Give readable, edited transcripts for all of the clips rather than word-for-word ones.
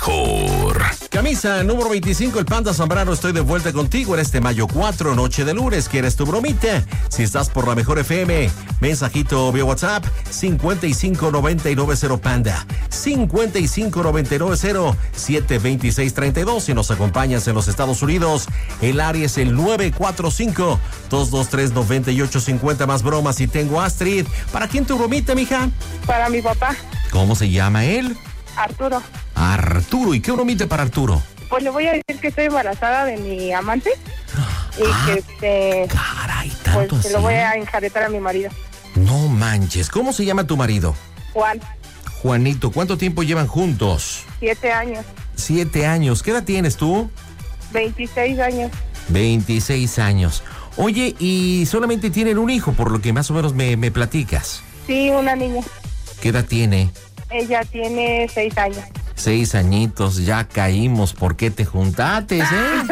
mejor. Camisa número 25, el Panda Zambrano, estoy de vuelta contigo en este mayo 4, noche de lunes. ¿Quieres tu bromita? Si estás por la mejor FM, mensajito vía WhatsApp, 55990 Panda, 55990 72632. Si nos acompañas en los Estados Unidos, el área es el 945-223-9850. Más bromas y tengo Astrid. ¿Para quién tu bromita, mija? Para mi papá. ¿Cómo se llama él? Arturo. Arturo. ¿Y qué bromita para Arturo? Pues le voy a decir que estoy embarazada de mi amante y que caray, tanto pues así. se lo voy a enjaretar a mi marido. No manches. ¿Cómo se llama tu marido? Juan. Juanito. ¿Cuánto tiempo llevan juntos? 7 años. 7 años. ¿Qué edad tienes tú? 26 años. 26 años. Oye, y solamente tienen un hijo, por lo que más o menos me platicas. Sí, una niña. ¿Qué edad tiene? Ella tiene 6 años. 6 añitos, ya caímos. ¿Por qué te juntaste,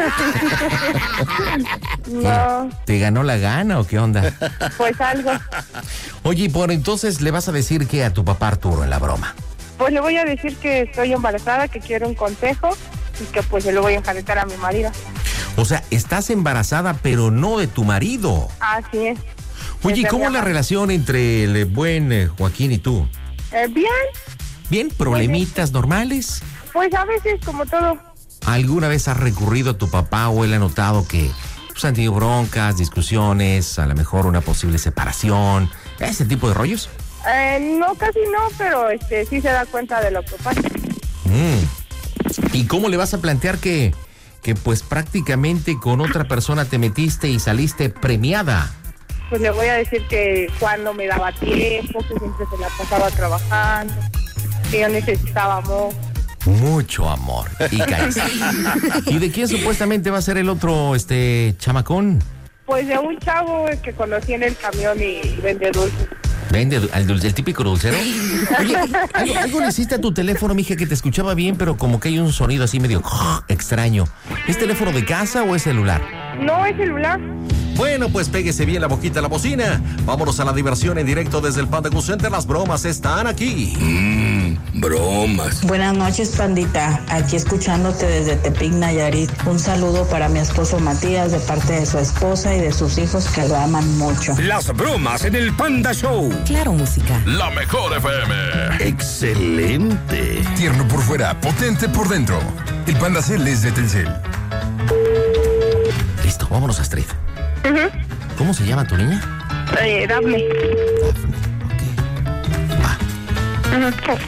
No, ¿Te ganó la gana o qué onda? pues algo. Oye, y por entonces le vas a decir qué a tu papá Arturo en la broma. Pues le voy a decir que estoy embarazada, que quiero un consejo y que pues se lo voy a enjaretar a mi marido. O sea, estás embarazada, pero no de tu marido. Así es. Oye, ¿y cómo es la relación entre el buen Joaquín y tú? Bien, ¿Bien? ¿Problemitas normales? pues a veces como todo. ¿Alguna vez has recurrido a tu papá o él ha notado que pues, han tenido broncas, discusiones, a lo mejor una posible separación, ese tipo de rollos? No, casi no, pero sí se da cuenta de lo que pasa. ¿Y cómo le vas a plantear que pues prácticamente con otra persona te metiste y saliste premiada? Pues le voy a decir que Juan no me daba tiempo, que siempre se la pasaba trabajando, que yo necesitaba amor. Mucho amor. Y caíste. ¿Y de quién supuestamente va a ser el otro chamacón? Pues de un chavo que conocí en el camión y vende dulces. ¿Vende el típico dulcero? Oye, algo le hiciste a tu teléfono, mija, que te escuchaba bien, pero como que hay un sonido así medio extraño. ¿Es teléfono de casa o es celular? No, es celular. Bueno, pues péguese bien la boquita a la bocina. Vámonos a la diversión en directo desde el Panda Cool Center. Las bromas están aquí. Bromas. Buenas noches, pandita. Aquí escuchándote desde Tepic, Nayarit. Un saludo para mi esposo Matías de parte de su esposa y de sus hijos que lo aman mucho. Las bromas en el Panda Show. Claro, música. La mejor FM. Excelente. Tierno por fuera, potente por dentro. El Panda Cel es de Telcel. Listo, vámonos a Astrid. ¿Cómo se llama tu niña? Dafne. Dafne. Ok. Va.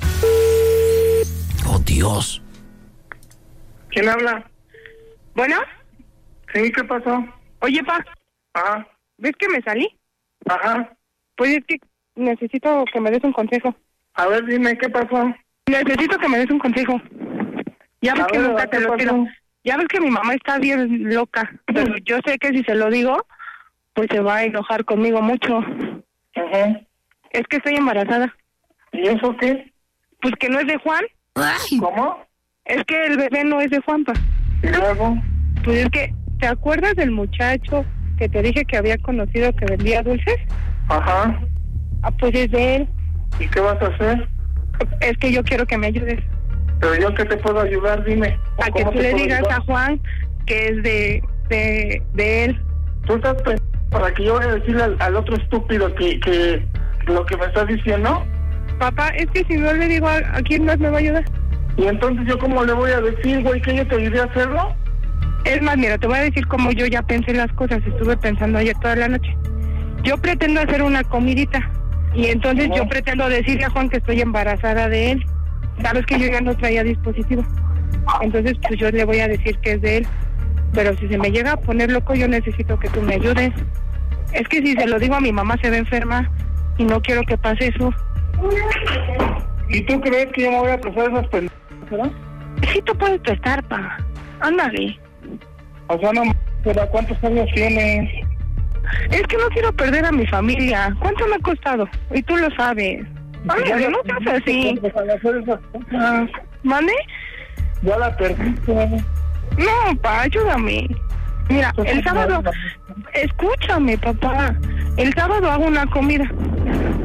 Oh, Dios. ¿Quién habla? ¿Bueno? Sí, ¿qué pasó? Oye, pa, Ajá, ¿ves que me salí? ajá. Pues es que necesito que me des un consejo. A ver, dime, ¿qué pasó? Necesito que me des un consejo. Ya ves A que ver, nunca ¿qué te lo pasó? pido. Ya ves que mi mamá está bien loca, pero yo sé que si se lo digo, pues se va a enojar conmigo mucho. Ajá. Es que estoy embarazada. ¿Y eso qué? Pues que no es de Juan. ¿Cómo? Es que el bebé no es de Juanpa. ¿Y luego? Pues es que, ¿te acuerdas del muchacho que te dije que había conocido que vendía dulces? Ajá. Ah, pues es de él. ¿Y qué vas a hacer? Es que yo quiero que me ayudes. Pero yo, ¿qué te puedo ayudar? Dime. A que ¿Cómo tú te le puedo digas ayudar? a Juan que es de él. ¿Tú estás pensando para que yo vaya a decirle al otro estúpido que lo que me estás diciendo? Papá, es que si no le digo a quién más me va a ayudar. ¿Y entonces yo cómo le voy a decir, güey, que yo te ayudé a hacerlo? Es más, mira, te voy a decir cómo yo ya pensé las cosas. Estuve pensando ayer toda la noche. Yo pretendo hacer una comidita. Y entonces yo pretendo decirle a Juan que estoy embarazada de él. Sabes que yo ya no traía dispositivo. Entonces, pues yo le voy a decir que es de él. Pero si se me llega a poner loco, yo necesito que tú me ayudes. Es que si se lo digo a mi mamá, se va a enfermar. Y no quiero que pase eso. ¿Y tú crees que yo me voy a prestar esas pendejas, verdad? Sí, tú puedes prestar, pa. Ándale. O sea, no, ¿pero cuántos años tienes? Es que no quiero perder a mi familia. ¿Cuánto me ha costado? Y tú lo sabes. Ándale, no seas así. ¿Mande? Ya la perdiste. No, pa, ayúdame. Mira, el sábado... Escúchame, papá. El sábado hago una comida.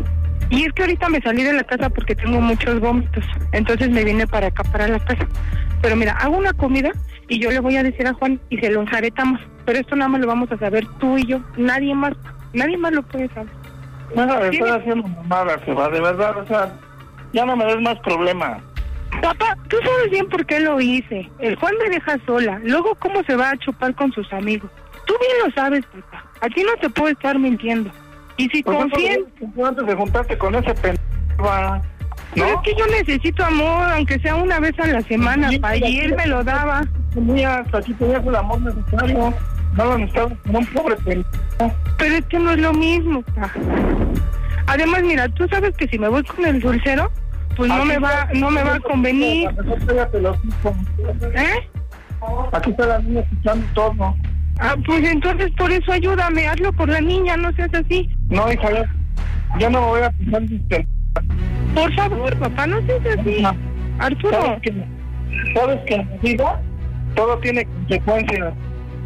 Y es que ahorita me salí de la casa porque tengo muchos vómitos. Entonces me vine para acá, para la casa. Pero mira, hago una comida y yo le voy a decir a Juan y se lo enjaretamos. Pero esto nada más lo vamos a saber tú y yo. Nadie más lo puede saber. Bueno, estoy haciendo mamadas, Eva, de verdad, o sea, ya no me des más problemas. Papá, tú sabes bien por qué lo hice. El Juan me deja sola. Luego, ¿cómo se va a chupar con sus amigos? Tú bien lo sabes, papá. A ti no te puedo estar mintiendo. Y si confías... Antes de juntarte con ese pendejo, ¿no? Pero es que yo necesito amor, aunque sea una vez a la semana. Sí, Pa, y él me lo daba. Hasta aquí tenías el amor necesario. No lo necesitabas como un pobre pendejo. Pero es que no es lo mismo, pa. Además, mira, tú sabes que si me voy con el dulcero, pues no me va a convenir. ¿Eh? Aquí está la niña escuchando todo. Ah, pues entonces por eso ayúdame, hazlo por la niña, no seas así. No, hija, ya no me voy a pensar en usted. Por favor, papá, no seas así. Arturo. ¿Sabes que en la vida todo tiene consecuencias?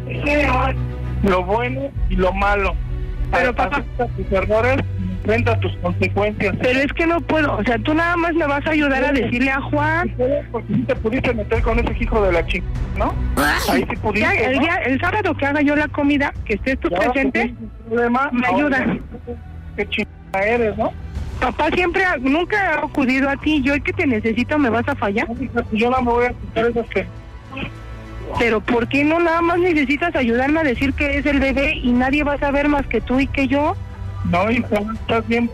Lo bueno y lo malo. Pero papá, tus errores, enfrenta tus consecuencias. Pero es que no puedo, o sea, tú nada más me vas a ayudar a decirle a Juan. Porque sí te pudiste meter con ese hijo de la chica, ¿no? Ahí sí pudiste, ya, el sábado que haga yo la comida, que estés tú presente, me ayudas. Qué chingada eres, ¿no? Papá nunca ha acudido a ti. Yo el que te necesito, ¿me vas a fallar? Yo no me voy a quitar esas que... Pero ¿por qué no nada más necesitas ayudarme a decir que es el bebé y nadie va a saber más que tú y que yo? No, hija, estás bien.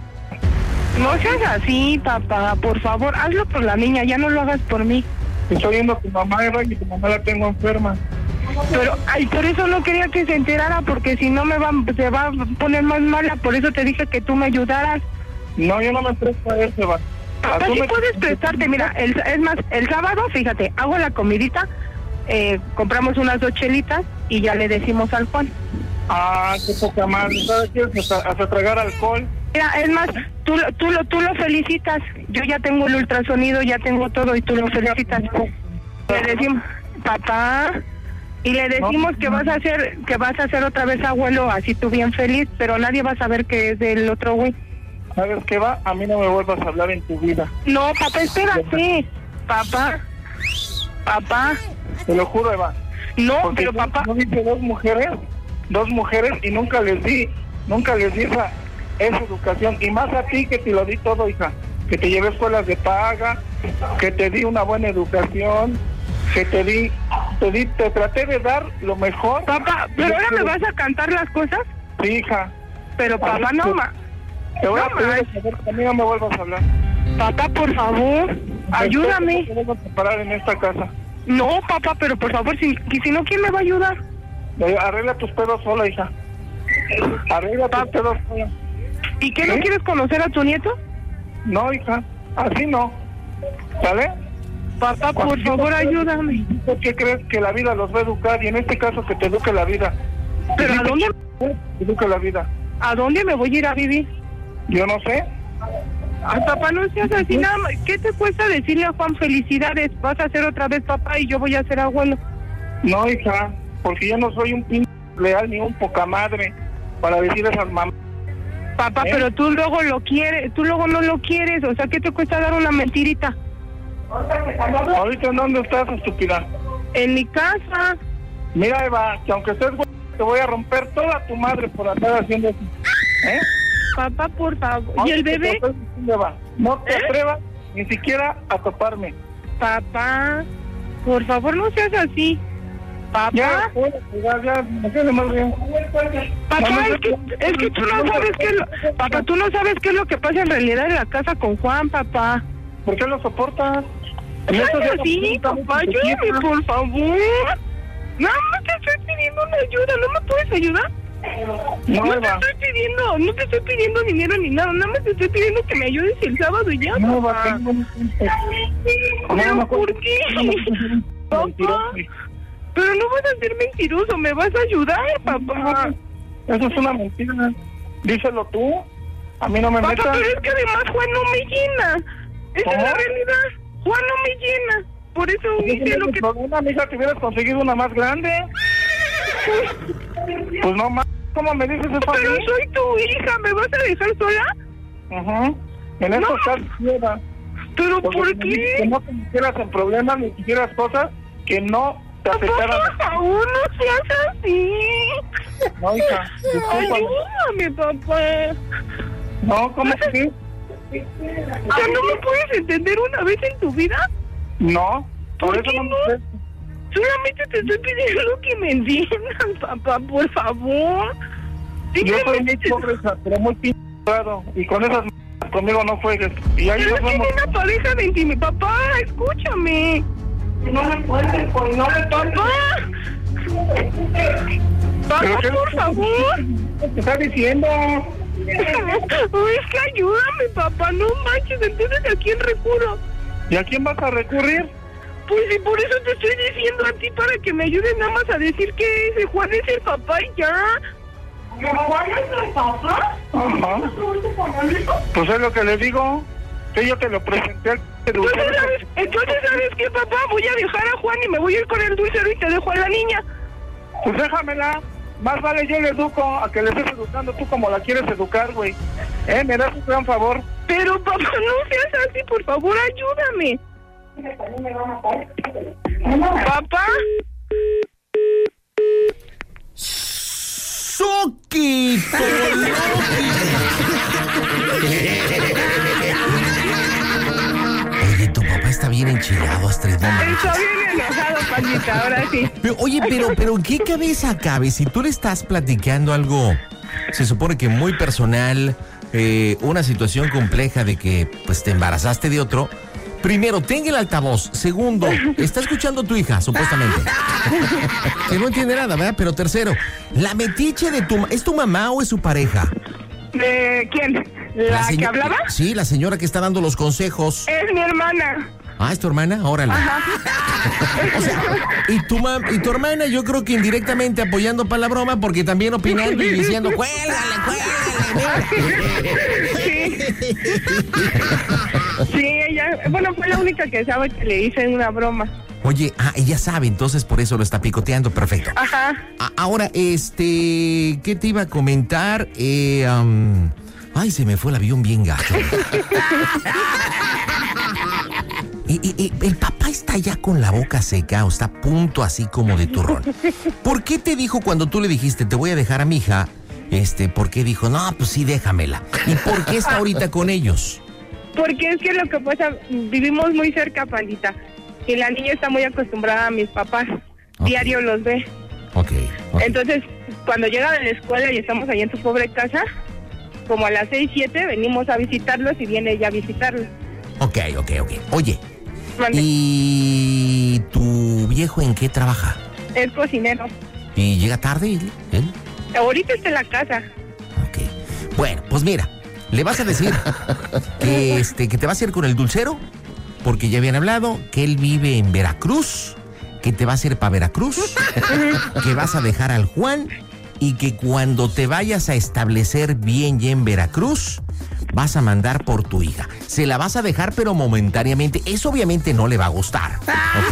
No seas así, papá, por favor, hazlo por la niña, ya no lo hagas por mí. Estoy viendo a tu mamá, Eva, y tu mamá la tengo enferma. Pero, por eso no quería que se enterara, porque si no se va a poner más mala, por eso te dije que tú me ayudaras. No, yo no me presto a eso, Eva. Papá, sí puedes prestarte, mira, es más, el sábado, fíjate, hago la comidita, compramos unas 2 chelitas y ya le decimos al Juan. Ah, qué poca madre, ¿sabes qué? Hasta tragar alcohol. Mira, es más, tú lo felicitas, yo ya tengo el ultrasonido, ya tengo todo y tú lo felicitas. Le decimos, papá, y le decimos que vas a hacer otra vez abuelo, así tú bien feliz, pero nadie va a saber que es del otro güey. ¿Sabes qué, va? A mí no me vuelvas a hablar en tu vida. No, papá, espérate. Papá. Te lo juro, Eva. No, porque pero papá... Yo hice dos mujeres y nunca les di esa educación. Y más a ti, que te lo di todo, hija. Que te llevé escuelas de paga, que te di una buena educación, que te traté de dar lo mejor. Papá, ¿pero ahora me vas a cantar las cosas? Sí, hija. Pero papá, no más. Te voy a pedir que conmigo me vuelvas a hablar. Papá, por favor, ayúdame. No te vuelvas a parar en esta casa. No, papá, pero por favor, si no, ¿quién me va a ayudar? Arregla tus pedos sola, hija. Arregla tus pedos sola. ¿Y qué, no quieres conocer a tu nieto? No, hija, así no. ¿Sale? Papá, por favor, ayúdame. ¿Por qué crees que la vida los va a educar? Y en este caso que te eduque la vida. ¿Pero a dónde? Te eduque la vida. ¿A dónde me voy a ir a vivir? Yo no sé. Ay, papá, no seas así nada más. ¿Qué te cuesta decirle a Juan felicidades? Vas a ser otra vez papá y yo voy a ser abuelo. No, hija, porque yo no soy un pinche leal ni un poca madre para decir esas mamás. Papá, pero tú luego lo quieres, tú luego no lo quieres, o sea, ¿qué te cuesta dar una mentirita? ¿Ahorita en dónde estás, estúpida? En mi casa. Mira, Eva, que aunque estés güey, te voy a romper toda tu madre por andar haciendo eso. Papá, por favor. ¿Y el bebé? No te atrevas ni siquiera a toparme. Papá, por favor, no seas así. Papá. Ya, me quedé más bien. Papá, es que tú no sabes papá, tú no sabes qué es lo que pasa en realidad en la casa con Juan, papá. ¿Por qué lo soportas? Ay, sí, papá, ayúdame, por favor. Nada más te estoy pidiendo una ayuda, ¿no me puedes ayudar? No te estoy pidiendo dinero ni nada, nada más te estoy pidiendo que me ayudes el sábado y ya, papá. ¿Pero por qué? Papá, pero no vas a ser mentiroso, me vas a ayudar, papá. Eso es una mentira. Díselo tú. A mí no me metas. Papá, pero es que además Juan no me llena. Esa es la realidad. Juan no me llena. Por eso hice lo que... problema, mija, que hubieras conseguido una más grande. Pues no más. ¿Cómo me dices eso? Pero soy tu hija, ¿me vas a dejar sola? Ajá. En estos casos, ¿Pero por qué? Que no te metieras en problemas ni hicieras cosas que no te afectaran. Por favor, no seas así. No, hija, discúlpame. Ayúdame, papá. No, ¿cómo que sí? O sea, ¿no me puedes entender una vez en tu vida? No, por ¿Por eso qué no me no? sé. Solamente te estoy pidiendo que me entiendas, papá, por favor. Yo soy muy Simplemente pobre, hija, pero muy pinchado. Y con esas conmigo no juegues. Y ahí Pero nos tiene vamos. una pareja de intimidad. Papá, escúchame. No me puedes, pues no le papá. Papá, ¿Pero qué? por favor. ¿Qué te está diciendo? Uy, es que ayúdame, papá. No manches, entonces ¿a quién recurro? ¿Y a quién vas a recurrir? Pues y por eso te estoy diciendo a ti para que me ayudes nada más a decir que ese Juan es el papá y ya. ¿Juan es el papá? Ajá. Pues es lo que le digo. Que yo te lo presenté al Entonces, ¿sabes qué, papá? Voy a dejar a Juan y me voy a ir con el dulcero y te dejo a la niña. Pues déjamela. Más vale yo le educo a que le estés educando tú como la quieres educar, güey. Me das un gran favor. Pero, papá, no seas así, por favor, ayúdame. ¿Papá? ¡Soquito! Oye, tu papá está bien enchilado, Astrid. No manches. Está bien enojado, Paquita, ahora sí. Pero, oye, pero ¿en qué cabeza cabe? Si tú le estás platicando algo, se supone que muy personal, una situación compleja de que pues te embarazaste de otro. Primero, tenga el altavoz. Segundo, está escuchando a tu hija, supuestamente. Que no entiende nada, ¿verdad? Pero tercero, la metiche de ¿es tu mamá o es su pareja? ¿Quién? ¿La que hablaba? Sí, la señora que está dando los consejos. Es mi hermana. Ah, ¿es tu hermana? Órale. Ajá. O sea, y tu hermana yo creo que indirectamente apoyando para la broma porque también opinando y diciendo, cuélgale. Sí, ella, bueno, fue la única que sabe que le hice una broma. Oye, ella sabe, entonces por eso lo está picoteando, perfecto. Ajá. Ahora, ¿qué te iba a comentar? Ay, se me fue el avión bien gacho. Y el papá está ya con la boca seca o está a punto así como de turrón. ¿Por qué te dijo cuando tú le dijiste, te voy a dejar a mi hija? ¿Por qué dijo, no, pues sí, déjamela? ¿Y por qué está ahorita con ellos? Porque es que lo que pasa, vivimos muy cerca, Pandita. Y la niña está muy acostumbrada a mis papás. Okay. Diario los ve. Ok. Entonces, cuando llega de la escuela y estamos ahí en su pobre casa, como a las 6, 7, venimos a visitarlos y viene ella a visitarlos. Ok. Oye, Mande. ¿y tu viejo en qué trabaja? Es cocinero. ¿Y llega tarde él? Ahorita está en la casa. Ok. Bueno, pues mira, le vas a decir que te vas a ir con el dulcero, porque ya habían hablado que él vive en Veracruz, que te vas a ir para Veracruz, que vas a dejar al Juan y que cuando te vayas a establecer bien ya en Veracruz, vas a mandar por tu hija. Se la vas a dejar, pero momentáneamente. Eso obviamente no le va a gustar.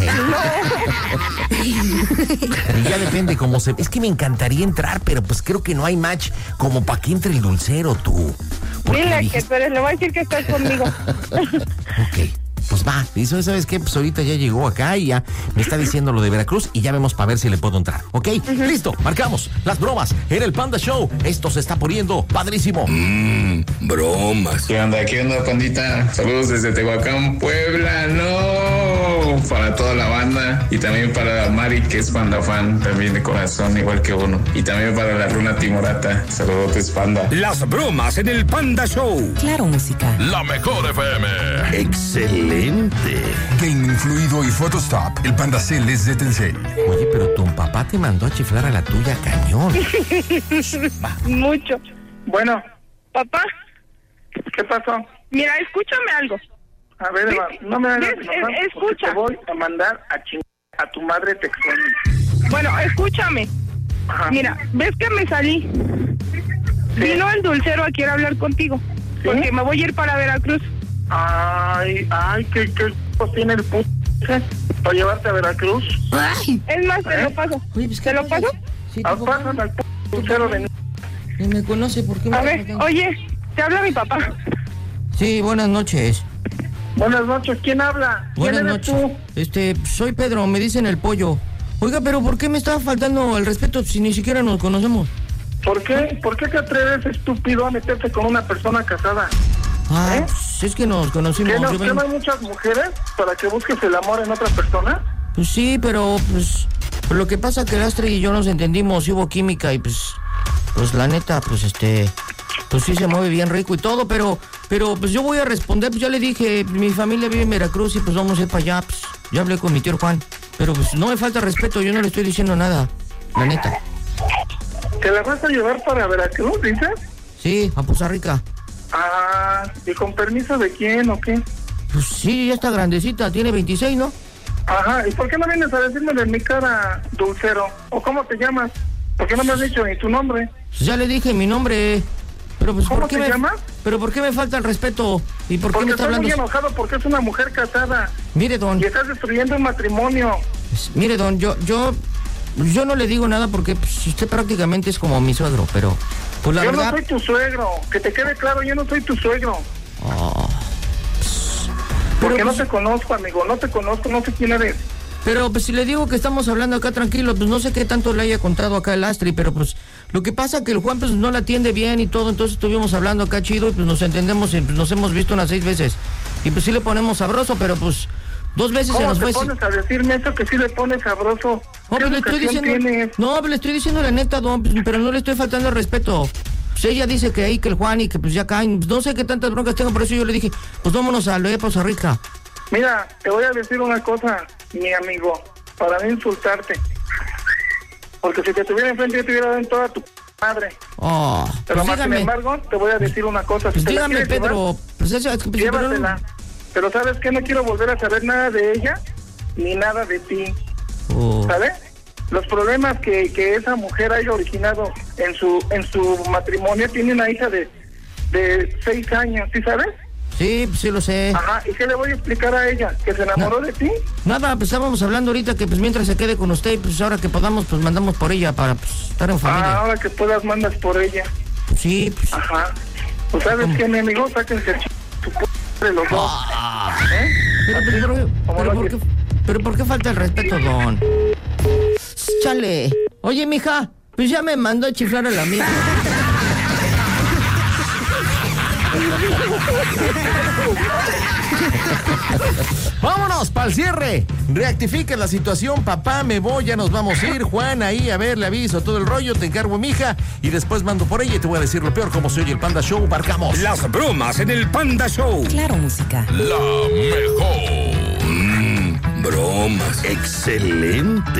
¿Ok? Y ya depende cómo se... Es que me encantaría entrar, pero pues creo que no hay match como para que entre el dulcero, tú. Porque Dile dijiste... que tú eres, le voy a decir que estás conmigo. Ok. Pues va, y eso, ¿sabes qué? Pues ahorita ya llegó acá y ya me está diciendo lo de Veracruz y ya vemos para ver si le puedo entrar, ¿ok? Listo, marcamos las bromas en el Panda Show. Esto se está poniendo padrísimo. Bromas. ¿Qué onda, pandita? Saludos desde Tehuacán, Puebla, no. Para toda la banda y también para Mari, que es panda fan también de corazón, igual que uno. Y también para la Runa Timorata. Saludos, panda. Las bromas en el Panda Show. Claro, música. La mejor FM. Excelente. Gaming Fluido y Photostop. El Panda Cell es de Telcel. Oye, pero tu papá te mandó a chiflar a la tuya cañón. Mucho. Bueno, Papá, ¿qué pasó? mira, escúchame algo. A ver, Eva, no me hagas enojar, porque escucha. te voy a mandar a tu madre textual. Bueno, escúchame. Ajá. Mira, ¿ves que me salí? Vino el dulcero a quiere hablar contigo. Porque me voy a ir para Veracruz. Ay, ¿qué tiene el puto para llevarte a Veracruz? Es más, te lo paso. Oye, pues, ¿Te lo paso? Sí, Pásame al puto de ni me conoce, ¿por qué me A ver, oye, te habla mi papá. Sí, buenas noches. Buenas noches, ¿quién habla? Buenas ¿Quién eres noches. tú? Soy Pedro, me dicen el pollo. Oiga, pero ¿por qué me está faltando el respeto si ni siquiera nos conocemos? ¿Por qué te atreves, estúpido, a meterte con una persona casada? Ah, pues es que nos conocimos. ¿Que no hay muchas mujeres para que busques el amor en otra persona? Pues sí, pero pues lo que pasa que el Astre y yo nos entendimos y hubo química y pues la neta, pues sí se mueve bien rico y todo, pero pues yo voy a responder, pues ya le dije, mi familia vive en Veracruz y pues vamos a ir para allá, pues ya hablé con mi tío Juan, pero pues no me falta respeto, yo no le estoy diciendo nada, la neta. ¿Te la vas a llevar para Veracruz, dices? Sí, a Poza Rica. Ah, ¿y con permiso de quién o qué? Pues sí, ya está grandecita, tiene 26, ¿no? Ajá, ¿y por qué no vienes a decirme en mi cara, dulcero? ¿O cómo te llamas? ¿Por qué no me has dicho ni tu nombre? Pues ya le dije mi nombre, pero pues ¿cómo ¿por qué te llamas? Pero ¿por qué me falta el respeto? ¿Y por qué me está hablando? Estoy muy enojado porque es una mujer casada. Mire, don. Y estás destruyendo un matrimonio. Pues, mire, don, yo no le digo nada porque pues, usted prácticamente es como mi suegro, pero pues la verdad... Yo no soy tu suegro, que te quede claro, yo no soy tu suegro. Oh, porque no te conozco, amigo, no te conozco, no sé quién eres. Pero pues si le digo que estamos hablando acá tranquilo, pues no sé qué tanto le haya contado acá el Astri, pero pues lo que pasa que el Juan pues no la atiende bien y todo, entonces estuvimos hablando acá chido y pues nos entendemos y pues, nos hemos visto unas 6 veces. Y pues sí le ponemos sabroso, pero pues 2 veces se nos fue. ¿Cómo te pones a decirme eso que sí le pones sabroso? No, pues le estoy diciendo... No, pues le estoy diciendo la neta, don, pues, pero no le estoy faltando el respeto. Pues ella dice que ahí, que el Juan y que pues ya caen. No sé qué tantas broncas tengo, por eso yo le dije, pues vámonos a lo de Poza Rica. Mira, te voy a decir una cosa, mi amigo, para no insultarte. Porque si te tuviera enfrente, yo te hubiera dado en toda tu madre. Oh, pero pues más sin embargo, te voy a decir una cosa. Pues si dígame, Pedro. Pues eso, llévatela. Pero ¿sabes qué? No quiero volver a saber nada de ella, ni nada de ti. ¿Sabes? Los problemas que esa mujer haya originado en su matrimonio, tiene una hija de 6 años, ¿sí sabes? Sí, pues sí lo sé. Ajá, ¿y qué le voy a explicar a ella? ¿Que se enamoró de ti? Nada, pues estábamos hablando ahorita que pues mientras se quede con usted, pues ahora que podamos, pues mandamos por ella para pues, estar en familia. Ah, ahora que puedas, mandas por ella. Pues sí, pues... Ajá. Pues ¿sabes qué, mi amigo? Sáquense su de los dos. Pero ¿por qué falta el respeto, don? Chale. Oye, mija, pues ya me mandó a chiflar a la mía. Vámonos para el cierre. Reactifica la situación, papá, me voy, ya nos vamos a ir. Juan, ahí, a ver, le aviso todo el rollo, te encargo mija y después mando por ella y te voy a decir lo peor, como se oye el Panda Show, marcamos. Las bromas en el Panda Show. Claro, música. La mejor. Bromas. Excelente.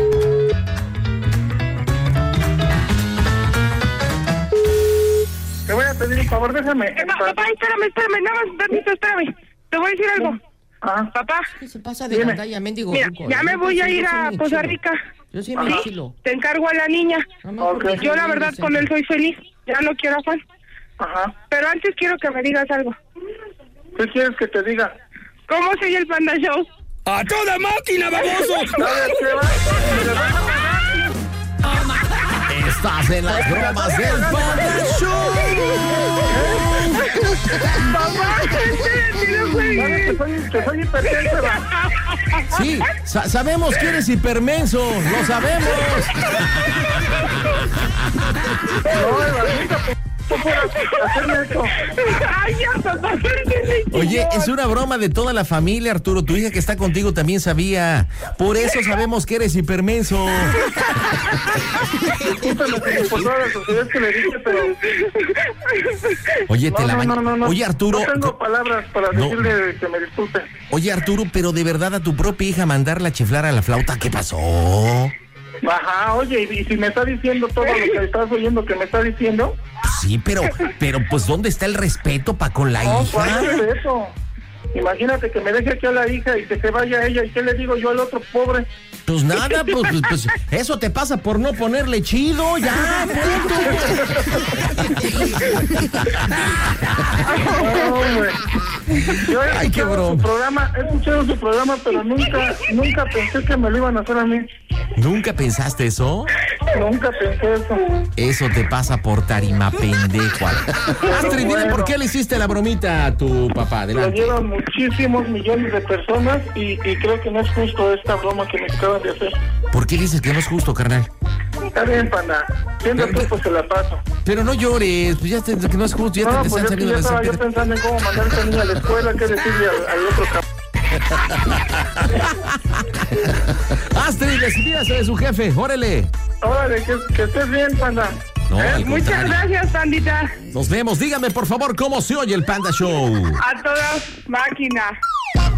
Te voy a pedir un favor, déjame. Papá, espérame, nada más, permiso, espérame. Te voy a decir algo. Papá. ¿Qué se pasa de pantalla, mendigo? Mira, ya me voy a ir a Poza Rica. Yo sí me enchilo. Te encargo a la niña. Okay. Yo la verdad con él soy feliz. Ya no quiero a Juan. Ajá. Pero antes quiero que me digas algo. ¿Qué quieres que te diga? ¿Cómo se oye el Panda Show? ¡A toda máquina, baboso! Estás en las bromas del Panda Show. Papá, que soy hipertenso. Sí, sabemos que eres hipermenso, lo sabemos. Oye, es una broma de toda la familia, Arturo. Tu hija que está contigo también sabía. Por eso sabemos que eres hipermenso. Oye, Oye, Arturo. No tengo palabras para decirle que me disculpe. Oye, Arturo, pero de verdad a tu propia hija mandarla a chiflar a la flauta, ¿qué pasó? Ajá, oye, y si me está diciendo todo lo que estás oyendo que me está diciendo. Sí, pero pues ¿dónde está el respeto para con la hija? ¿Cuál es eso? Imagínate que me deje aquí a la hija y que se vaya ella. ¿Y qué le digo yo al otro pobre? Pues nada, pues eso te pasa por no ponerle chido, ya, punto. Yo he escuchado su programa, pero nunca pensé que me lo iban a hacer a mí. ¿Nunca pensaste eso? Nunca pensé eso. Eso te pasa por tarima pendejo. Astrid, dime por qué le hiciste la bromita a tu papá. Lo Adelante. llevan muchísimos millones de personas y creo que no es justo esta broma que me acaban de hacer. ¿Por qué dices que no es justo, carnal? Está bien, panda. Siendo tú, pues se la paso. Pero no llores, pues ya que no es justo, ya No, te pues están es que saliendo ya las estaba yo empiezas. pensando en cómo mandar a esa niña a la escuela, qué decirle al otro Astrid, despídase de su jefe, órale. Órale, que estés bien, panda. No, al Muchas contrario. gracias, pandita. Nos vemos, dígame por favor cómo se oye el Panda Show. A todas máquinas.